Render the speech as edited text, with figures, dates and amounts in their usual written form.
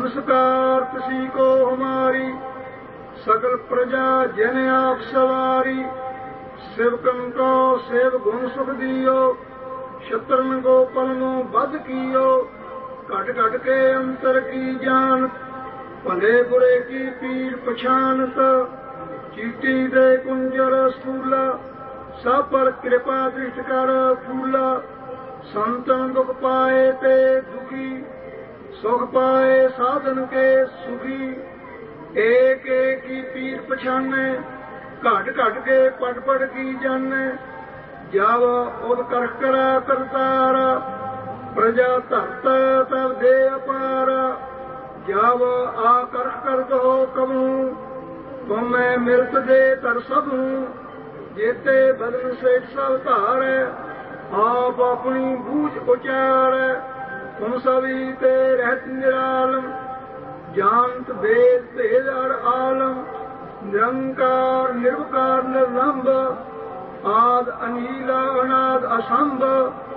नमस्कार किसी को हमारी, सकल प्रजा जन आप सवारी। सेवकन को सेव गुण सुख दियो, शत्रन को पलनो बद कियो। घट घट के अंतर की जानत, भले बुरे की पीर पछानत। चीटी दे कुंजर स्थूला, सब पर कृपा दृष्ट कर फूला। संतन दुख पाए ते दुखी, सुख पाए साधन के सुखी। एक एक की पीर पछाने, घट घट के पट पट की जाने। जाव उद कर करा करतारा, प्रजा धरत तब दे अपारा। जाव आ कर दो कबू, तुम मैं मिलत दे कर सबू। जेते बदन से सब धारे, आप अपनी बूझ उचारे। तुम सभी ते रहत निरालम, जानत वेद भेद और आलम। निरंकार निर्विकार निर्लंब, आद अनीला अनाद असंभ।